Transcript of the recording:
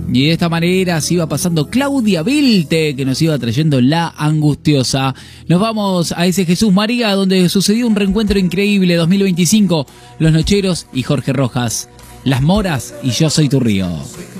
Y de esta manera se iba pasando Claudia Vilte, que nos iba trayendo La Angustiosa. Nos vamos a ese Jesús María, donde sucedió un reencuentro increíble 2025. Los Nocheros y Jorge Rojas. Las Moras y Yo Soy Tu Río.